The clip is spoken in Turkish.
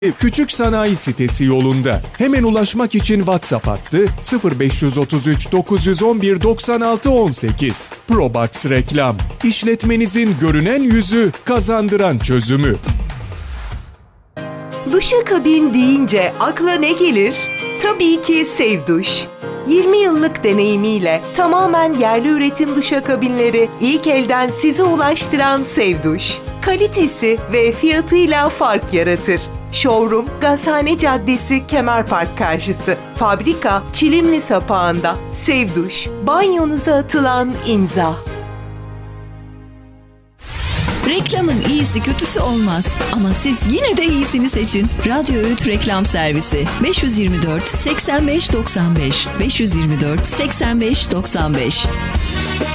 Küçük Sanayi Sitesi yolunda. Hemen ulaşmak için WhatsApp hattı 0533 911 96 18. Probox Reklam. İşletmenizin görünen yüzü, kazandıran çözümü. Duşakabin deyince akla ne gelir? Tabii ki Sevduş. 20 yıllık deneyimiyle tamamen yerli üretim duşakabinleri ilk elden size ulaştıran Sevduş. Kalitesi ve fiyatıyla fark yaratır. Showroom, Gazhane Caddesi, Kemerpark karşısı. Fabrika, Çilimli Sapağı'nda. Sevduş, banyonuza atılan imza. Reklamın iyisi kötüsü olmaz ama siz yine de iyisini seçin. Radyo Öğüt Reklam Servisi 524 85 95 524 85 95.